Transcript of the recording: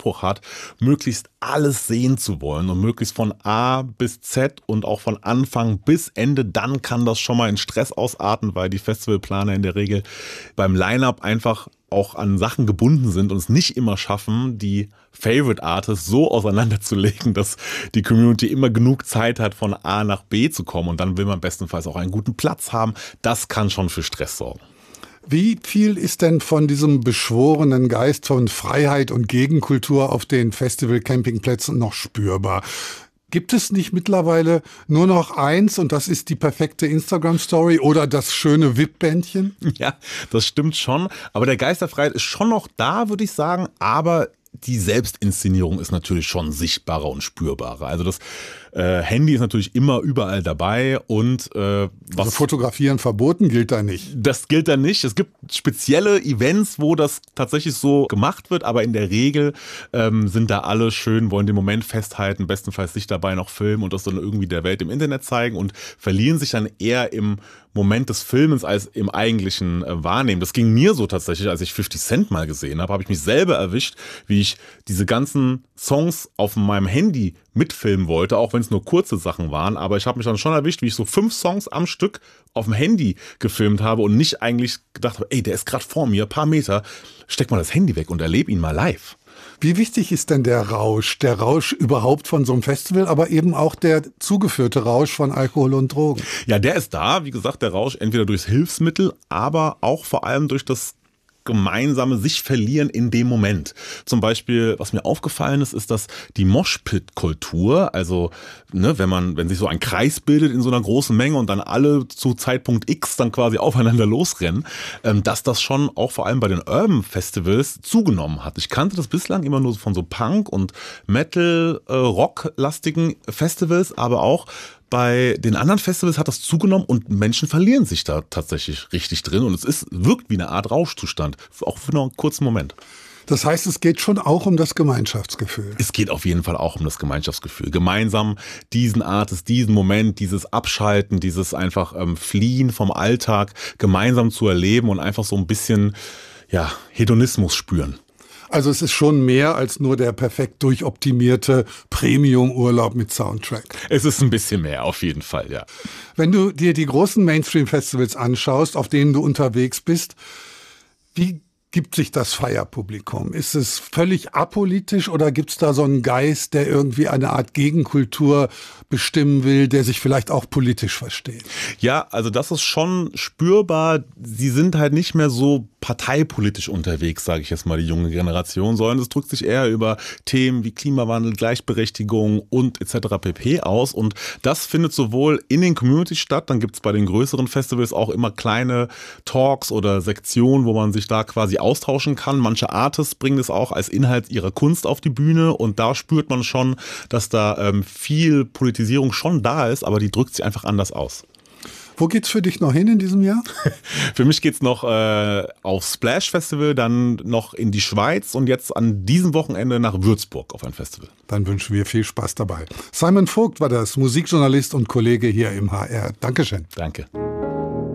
Anspruch hat, möglichst alles sehen zu wollen und möglichst von A bis Z und auch von Anfang bis Ende, dann kann das schon mal in Stress ausarten, weil die Festivalplaner in der Regel beim Line-Up einfach auch an Sachen gebunden sind und es nicht immer schaffen, die Favorite Artists so auseinanderzulegen, dass die Community immer genug Zeit hat, von A nach B zu kommen und dann will man bestenfalls auch einen guten Platz haben. Das kann schon für Stress sorgen. Wie viel ist denn von diesem beschworenen Geist von Freiheit und Gegenkultur auf den Festival-Campingplätzen noch spürbar? Gibt es nicht mittlerweile nur noch eins und das ist die perfekte Instagram-Story oder das schöne VIP-Bändchen? Ja, das stimmt schon. Aber der Geist der Freiheit ist schon noch da, würde ich sagen. Aber die Selbstinszenierung ist natürlich schon sichtbarer und spürbarer. Also das Handy ist natürlich immer überall dabei und also Fotografieren verboten gilt da nicht. Das gilt da nicht. Es gibt spezielle Events, wo das tatsächlich so gemacht wird, aber in der Regel sind da alle schön, wollen den Moment festhalten, bestenfalls sich dabei noch filmen und das dann irgendwie der Welt im Internet zeigen und verlieren sich dann eher im Moment des Filmens als im eigentlichen Wahrnehmen. Das ging mir so tatsächlich, als ich 50 Cent mal gesehen habe ich mich selber erwischt, wie ich diese ganzen Songs auf meinem Handy mitfilmen wollte, auch wenn es nur kurze Sachen waren. Aber ich habe mich dann schon erwischt, wie ich so 5 Songs am Stück auf dem Handy gefilmt habe und nicht eigentlich gedacht habe, ey, der ist gerade vor mir, ein paar Meter, steck mal das Handy weg und erlebe ihn mal live. Wie wichtig ist denn der Rausch? Der Rausch überhaupt von so einem Festival, aber eben auch der zugeführte Rausch von Alkohol und Drogen? Ja, der ist da. Wie gesagt, der Rausch entweder durchs Hilfsmittel, aber auch vor allem durch das gemeinsame sich verlieren in dem Moment. Zum Beispiel, was mir aufgefallen ist, ist, dass die Moshpit-Kultur, also wenn sich so ein Kreis bildet in so einer großen Menge und dann alle zu Zeitpunkt X dann quasi aufeinander losrennen, dass das schon auch vor allem bei den Urban Festivals zugenommen hat. Ich kannte das bislang immer nur von so Punk- und Metal-Rock-lastigen Festivals, aber auch bei den anderen Festivals hat das zugenommen und Menschen verlieren sich da tatsächlich richtig drin und es wirkt wie eine Art Rauschzustand, auch für einen kurzen Moment. Das heißt, es geht schon auch um das Gemeinschaftsgefühl. Es geht auf jeden Fall auch um das Gemeinschaftsgefühl. Gemeinsam diesen Artist, diesen Moment, dieses Abschalten, dieses einfach Fliehen vom Alltag gemeinsam zu erleben und einfach so ein bisschen Hedonismus spüren. Also es ist schon mehr als nur der perfekt durchoptimierte Premium-Urlaub mit Soundtrack. Es ist ein bisschen mehr, auf jeden Fall, ja. Wenn du dir die großen Mainstream-Festivals anschaust, auf denen du unterwegs bist, wie gibt sich das Feierpublikum? Ist es völlig apolitisch oder gibt es da so einen Geist, der irgendwie eine Art Gegenkultur bestimmen will, der sich vielleicht auch politisch versteht? Ja, also das ist schon spürbar. Sie sind halt nicht mehr so parteipolitisch unterwegs, sage ich jetzt mal, die junge Generation, sondern es drückt sich eher über Themen wie Klimawandel, Gleichberechtigung und etc. pp. aus. Und das findet sowohl in den Communities statt, dann gibt es bei den größeren Festivals auch immer kleine Talks oder Sektionen, wo man sich da quasi austauschen kann. Manche Artists bringen es auch als Inhalt ihrer Kunst auf die Bühne und da spürt man schon, dass da viel Politisierung schon da ist, aber die drückt sich einfach anders aus. Wo geht's für dich noch hin in diesem Jahr? Für mich geht's noch aufs Splash Festival, dann noch in die Schweiz und jetzt an diesem Wochenende nach Würzburg auf ein Festival. Dann wünschen wir viel Spaß dabei. Simon Vogt war das, Musikjournalist und Kollege hier im HR. Dankeschön. Danke.